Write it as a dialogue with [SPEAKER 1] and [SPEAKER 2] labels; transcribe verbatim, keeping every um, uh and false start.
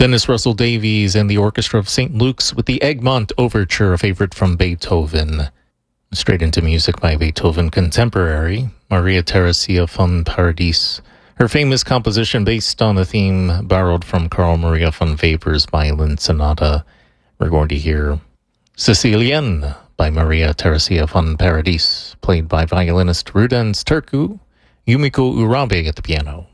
[SPEAKER 1] Dennis Russell Davies and the Orchestra of Saint Luke's with the Egmont Overture, a favorite from Beethoven. Straight into music by Beethoven contemporary, Maria Theresia von Paradis. Her famous composition based on a theme borrowed from Carl Maria von Weber's Violin Sonata. We're going to hear Sicilienne by Maria Theresia von Paradis, played by violinist Rudens Turku, Yumiko Urabe at the piano.